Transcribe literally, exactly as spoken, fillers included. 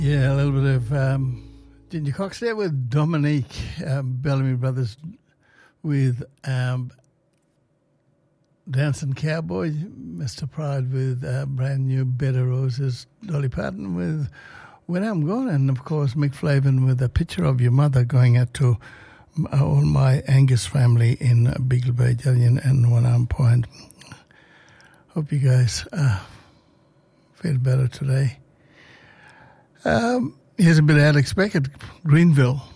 Yeah, a little bit of um, Ginger Cox there with Dominique, um, Bellamy Brothers with um, Dancing Cowboy, Mister Pride with uh, brand new Bed of Roses, Dolly Parton with When I'm Gone, and of course Mick Flavin with A Picture of Your Mother, going out to all my Angus family in Beagle Bay, Jillian and One Arm Point. Hope you guys uh, feel better today. Um, here's a bit of Alex Beckett, Greenville.